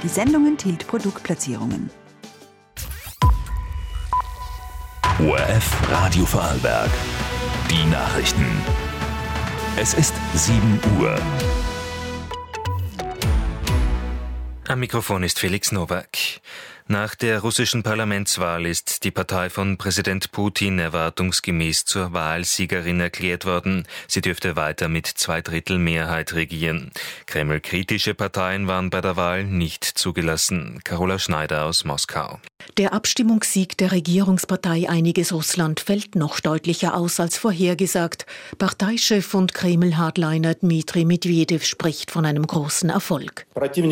Die Sendung enthielt Produktplatzierungen. ORF Radio Vorarlberg. Die Nachrichten. Es ist 7 Uhr. Am Mikrofon ist Felix Nowak. Nach der russischen Parlamentswahl ist die Partei von Präsident Putin erwartungsgemäß zur Wahlsiegerin erklärt worden. Sie dürfte weiter mit 2/3 Mehrheit regieren. Kreml-kritische Parteien waren bei der Wahl nicht zugelassen. Carola Schneider aus Moskau. Der Abstimmungssieg der Regierungspartei Einiges Russland fällt noch deutlicher aus als vorhergesagt. Parteichef und Kreml-Hardliner Dmitri Medvedev spricht von einem großen Erfolg.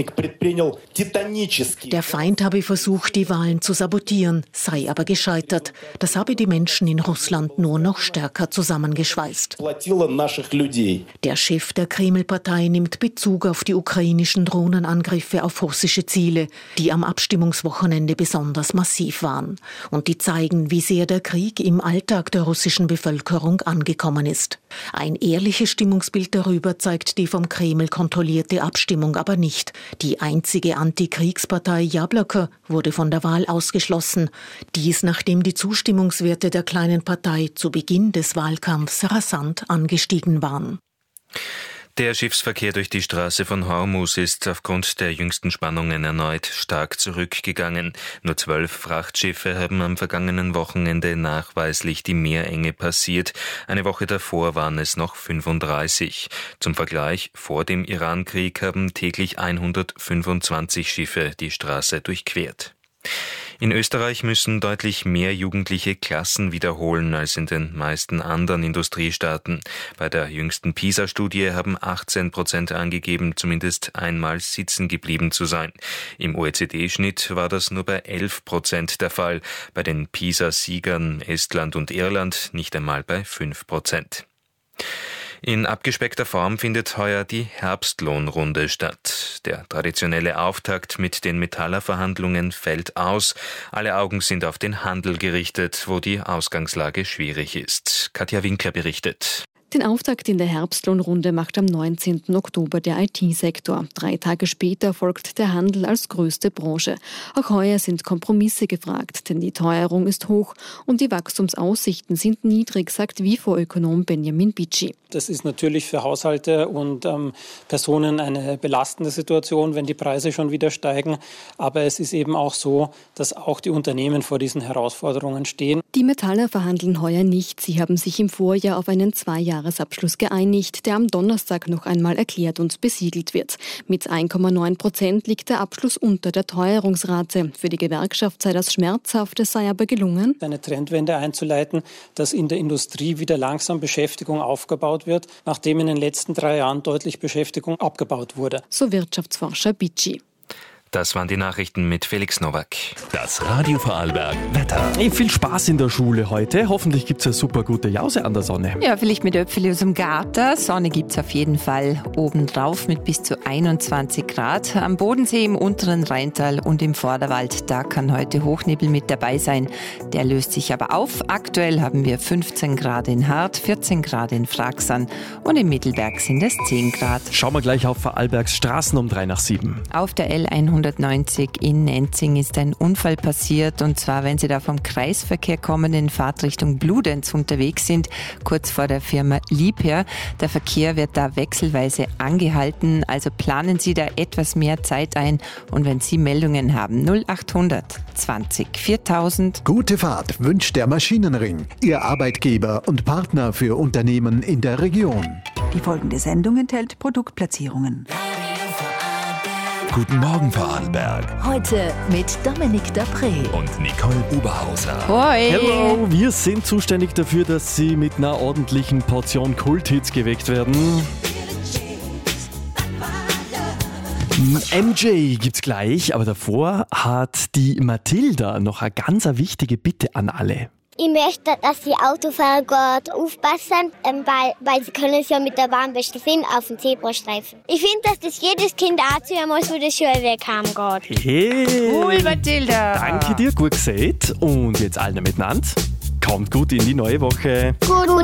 Der Feind habe versucht, die Wahlen zu sabotieren, sei aber gescheitert. Das habe die Menschen in Russland nur noch stärker zusammengeschweißt. Der Chef der Kreml-Partei nimmt Bezug auf die ukrainischen Drohnenangriffe auf russische Ziele, die am Abstimmungswochenende besonders massiv waren. Und die zeigen, wie sehr der Krieg im Alltag der russischen Bevölkerung angekommen ist. Ein ehrliches Stimmungsbild darüber zeigt die vom Kreml kontrollierte Abstimmung aber nicht. Die einzige Antikriegspartei Jabloko wurde von der Wahl ausgeschlossen. Dies, nachdem die Zustimmungswerte der kleinen Partei zu Beginn des Wahlkampfs rasant angestiegen waren. Der Schiffsverkehr durch die Straße von Hormuz ist aufgrund der jüngsten Spannungen erneut stark zurückgegangen. Nur 12 Frachtschiffe haben am vergangenen Wochenende nachweislich die Meerenge passiert. Eine Woche davor waren es noch 35. Zum Vergleich, vor dem Irankrieg haben täglich 125 Schiffe die Straße durchquert. In Österreich müssen deutlich mehr Jugendliche Klassen wiederholen als in den meisten anderen Industriestaaten. Bei der jüngsten PISA-Studie haben 18% angegeben, zumindest einmal sitzen geblieben zu sein. Im OECD-Schnitt war das nur bei 11% der Fall. Bei den PISA-Siegern Estland und Irland nicht einmal bei 5%. In abgespeckter Form findet heuer die Herbstlohnrunde statt. Der traditionelle Auftakt mit den Metaller-Verhandlungen fällt aus. Alle Augen sind auf den Handel gerichtet, wo die Ausgangslage schwierig ist. Katja Winkler berichtet. Den Auftakt in der Herbstlohnrunde macht am 19. Oktober der IT-Sektor. 3 Tage später folgt der Handel als größte Branche. Auch heuer sind Kompromisse gefragt, denn die Teuerung ist hoch und die Wachstumsaussichten sind niedrig, sagt WIFO-Ökonom Benjamin Bitschi. Das ist natürlich für Haushalte und Personen eine belastende Situation, wenn die Preise schon wieder steigen. Aber es ist eben auch so, dass auch die Unternehmen vor diesen Herausforderungen stehen. Die Metaller verhandeln heuer nicht. Sie haben sich im Vorjahr auf einen 2-Jahresabschluss geeinigt, der am Donnerstag noch einmal erklärt und besiegelt wird. Mit 1,9% liegt der Abschluss unter der Teuerungsrate. Für die Gewerkschaft sei das schmerzhaft, es sei aber gelungen, eine Trendwende einzuleiten, dass in der Industrie wieder langsam Beschäftigung aufgebaut wird, nachdem in den letzten 3 Jahren deutlich Beschäftigung abgebaut wurde. So Wirtschaftsforscher Bitschi. Das waren die Nachrichten mit Felix Nowak. Das Radio Vorarlberg Wetter. Viel Spaß in der Schule heute. Hoffentlich gibt es eine super gute Jause an der Sonne. Ja, vielleicht mit Äpfel aus dem Garten. Sonne gibt es auf jeden Fall obendrauf mit bis zu 21 Grad. Am Bodensee, im unteren Rheintal und im Vorderwald, da kann heute Hochnebel mit dabei sein. Der löst sich aber auf. Aktuell haben wir 15 Grad in Hart, 14 Grad in Fraxan und im Mittelberg sind es 10 Grad. Schauen wir gleich auf Vorarlbergs Straßen um 7:03. Auf der L190 in Nenzing ist ein Unfall passiert, und zwar, wenn Sie da vom Kreisverkehr kommen in Fahrtrichtung Bludenz unterwegs sind, kurz vor der Firma Liebherr. Der Verkehr wird da wechselweise angehalten, also planen Sie da etwas mehr Zeit ein, und wenn Sie Meldungen haben, 0800 20 4000. Gute Fahrt wünscht der Maschinenring, Ihr Arbeitgeber und Partner für Unternehmen in der Region. Die folgende Sendung enthält Produktplatzierungen. Guten Morgen Vorarlberg. Heute mit Dominik Dapré Und Nicole Oberhauser. Hoi! Hello, wir sind zuständig dafür, dass Sie mit einer ordentlichen Portion Kulthits geweckt werden. MJ gibt's gleich, aber davor hat die Mathilda noch eine ganz wichtige Bitte an alle. Ich möchte, dass die Autofahrer gut aufpassen, weil sie können es ja mit der Bahn besser finden auf dem Zebrastreifen. Ich finde, dass das jedes Kind anziehen muss, wo der Schulweg heimgeht. Hey! Cool, Mathilda! Danke dir, gut gesagt. Und jetzt alle miteinander. Kommt gut in die neue Woche. Gut.